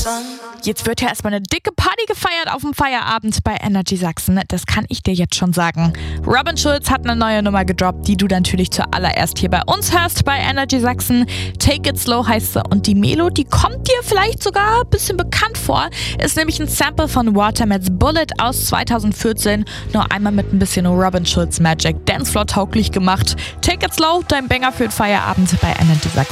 Jetzt wird ja erstmal eine dicke Party gefeiert auf dem Feierabend bei Energy Sachsen. Das kann ich dir jetzt schon sagen. Robin Schulz hat eine neue Nummer gedroppt, die du natürlich zuallererst hier bei uns hörst bei Energy Sachsen. Take It Slow heißt sie und die Melo, die kommt dir vielleicht sogar ein bisschen bekannt vor. Ist nämlich ein Sample von Watermats Bullet aus 2014. Nur einmal mit ein bisschen Robin Schulz Magic Dancefloor tauglich gemacht. Take It Slow, dein Banger für den Feierabend bei Energy Sachsen.